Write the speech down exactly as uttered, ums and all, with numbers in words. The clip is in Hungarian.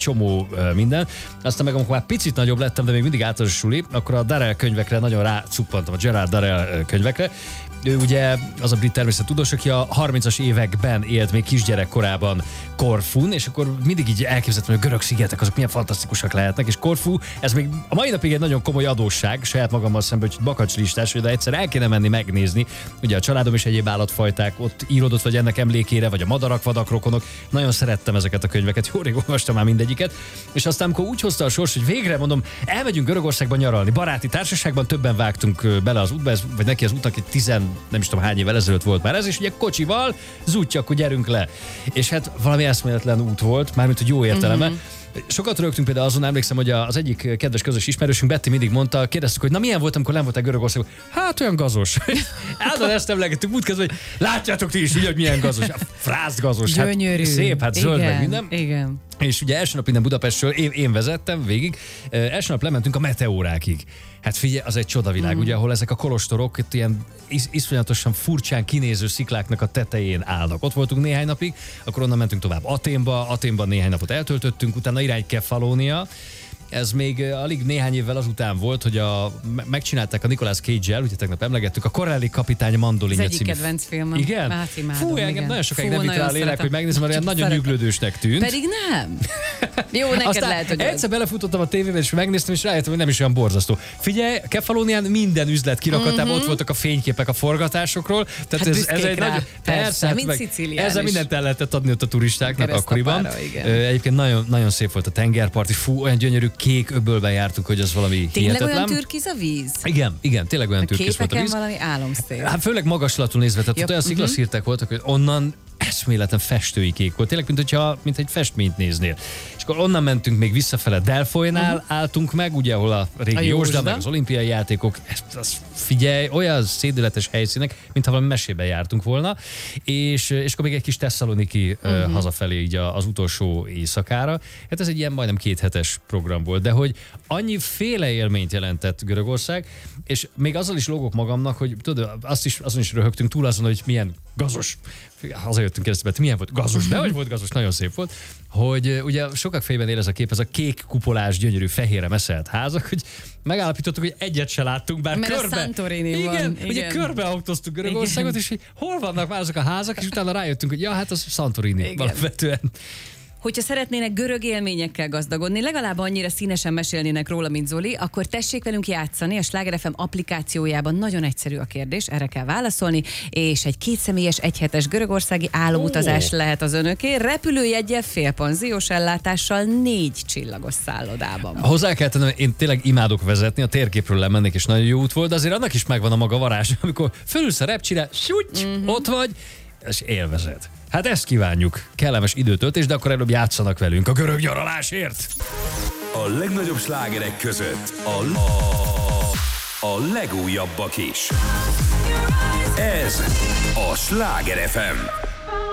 csomó minden. Aztán meg amikor már picit nagyobb lettem, de még mindig általános suli, akkor a Darrell könyvekre nagyon rácuppantam, a Gerard Darrell könyvekre. Ő ugye az a brit természettudós, aki a harmincas években élt még kisgyerek korában Korfun, és akkor mindig így elképzeltem, hogy a görög szigetek azok milyen fantasztikusak lehetnek, és Korfu, ez még a mai napig egy nagyon komoly adósság, saját magammal szemben, hogy bakacslistás, de egyszer el kéne menni megnézni. Ugye a családom és egyéb állatfajták ott íródott, vagy ennek emlékére, vagy a madarak, vadak, rokonok. Nagyon szerettem ezeket a könyveket, jó rég olvastam már mindegyiket. És aztán, amikor úgy hozta a sors, hogy végre mondom, elmegyünk Görögországba nyaralni, baráti társaságban többen vágtunk bele az útba, ez, vagy neki az útnak egy tizen, nem is tudom hány évvel ezelőtt volt már ez, és ugye kocsival zútja, akkor gyerünk le. És hát valami eszméletlen út volt, mármint, hogy jó értelemben. Mm-hmm. Sokat rögtünk például azon, emlékszem, hogy az egyik kedves közös ismerősünk, Betty, mindig mondta, kérdeztük, hogy na milyen volt, amikor nem voltál Görögországban. Hát olyan gazos. Állandóan ezt emlegettük úgy kezdve, hogy látjátok ti is így, hogy milyen gazos. Frász gazos. Gyönyörű. Hát szép, hát zöld igen, meg minden. Igen. És ugye első nap innen Budapestről, én, én vezettem végig, első nap lementünk a meteórákig. Hát figyelj, az egy csodavilág, mm. ugye, ahol ezek a kolostorok itt ilyen is, iszonyatosan furcsán kinéző szikláknak a tetején állnak. Ott voltunk néhány napig, akkor onnan mentünk tovább Athénba, Athénban néhány napot eltöltöttünk, utána irány Kefalónia. Ez még alig néhány évvel azután volt, hogy a, megcsinálták a Nicolas Cage-el, ugye tegnap emlegettük, a Corelli kapitány mandolinja című. Ez egyik kedvenc filmem. Igen? Hát imádom, Fú, engem igen. nagyon sokáig Fú, nem vitt rá a lélek, hogy megnézem, mert olyan nagyon nyüglődősnek tűnt. Pedig nem. Jó, neked aztán lehet, hogy egyszer belefutottam a tévében, és megnéztem, és rájöttem, hogy nem is olyan borzasztó. Figyelj, Kefalónián minden üzlet kirakatában mm-hmm. ott voltak a fényképek a forgatásokról. Tehát hát ez, ez egy rá. nagy... Persze, hát mint meg, Szicílián ezzel is. mindent el lehetett adni ott a turistáknak akkoriban. Pára, Egyébként nagyon, nagyon szép volt a tengerpart, és fú, olyan gyönyörű kék öbölben jártunk, hogy az valami tényleg hihetetlen. Olyan türkiz a víz? Igen, igen, tényleg olyan türkiz volt a víz. Valami álomszép. Hát főleg magaslatul nézve, tehát Jobb, olyan sziklaszírtek voltak, hogy onnan eszméletlen festői kék volt. Tényleg, mint, hogyha, mint egy festményt néznél. És akkor onnan mentünk még visszafele Delfoynál, uh-huh. álltunk meg, ugye, ahol a régi Józsda, meg az olimpiai játékok, ez, az, figyelj, olyan szédületes helyszínek, mintha valami mesében jártunk volna, és, és akkor még egy kis Tesszaloniki uh-huh. uh, hazafelé így az utolsó éjszakára. Hát ez egy ilyen majdnem kéthetes program volt, de hogy annyi féle élményt jelentett Görögország, és még azzal is lógok magamnak, hogy tudod, azt is, azon is röhögtünk túl azon, hogy milyen gazos. Hazajöttünk keresztül, milyen volt gazos, de hogy volt gazos, nagyon szép volt, hogy ugye sokak fejében él ez a kép, ez a kék kupolás, gyönyörű, fehérre meszelt házak, hogy megállapítottuk, hogy egyet se láttunk, bár mert körbe. A Santorini igen, van. Igen, ugye körbe autóztuk Görögországot, és hogy hol vannak már azok a házak, és utána rájöttünk, hogy ja, hát az Santorini alapvetően. Hogyha szeretnének görög élményekkel gazdagodni, legalább annyira színesen mesélnének róla, mint Zoli, akkor tessék velünk játszani. A Sláger ef em applikációjában nagyon egyszerű a kérdés, erre kell válaszolni, és egy kétszemélyes, egyhetes görögországi álomutazás oh. lehet az önöké, repülőjeggyel, félpanziós ellátással, négy csillagos szállodában. Hozzá kell tennem, én tényleg imádok vezetni, a térképről lemennék, és nagyon jó út volt, de azért annak is megvan a maga varázs, amikor fölülsz a repcsire, súgy, mm-hmm. ott vagy, és élvezed. Hát ezt kívánjuk. Kellemes időtöltés, de akkor előbb játszanak velünk a görög nyaralásért. A legnagyobb slágerek között a, a, a legújabbak is. Ez a Sláger ef em.